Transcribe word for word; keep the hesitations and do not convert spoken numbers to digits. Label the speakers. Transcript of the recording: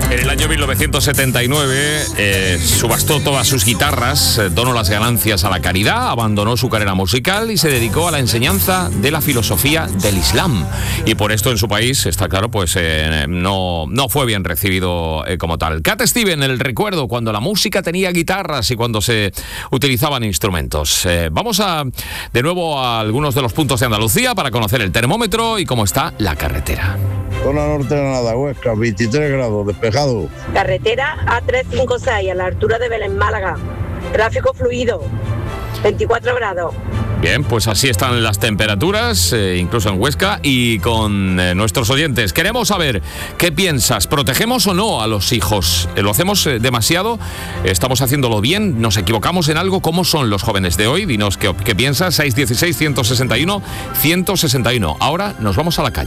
Speaker 1: En el año mil novecientos setenta y nueve eh, subastó todas sus guitarras, eh, donó las ganancias a la caridad, abandonó su carrera musical y se dedicó a la enseñanza de la filosofía del Islam. Y por esto en su país, está claro, pues eh, no, no fue bien recibido eh, como tal. Cat Stevens, el recuerdo cuando la música tenía guitarras y cuando se utilizaban instrumentos. Eh, vamos a de nuevo a algunos de los puntos de Andalucía para conocer el termómetro y cómo está la carretera.
Speaker 2: Zona norte de Granada, Huesca, veintitrés grados, despejado.
Speaker 3: Carretera A trescientos cincuenta y seis, a la altura de Belén, Málaga. Tráfico fluido, veinticuatro grados.
Speaker 1: Bien, pues así están las temperaturas, eh, incluso en Huesca, y con eh, nuestros oyentes. Queremos saber qué piensas, ¿protegemos o no a los hijos? Eh, ¿Lo hacemos eh, demasiado? ¿Estamos haciéndolo bien? ¿Nos equivocamos en algo? ¿Cómo son los jóvenes de hoy? Dinos qué, qué piensas, seis uno seis, uno seis uno, uno seis uno. Ahora nos vamos a la calle.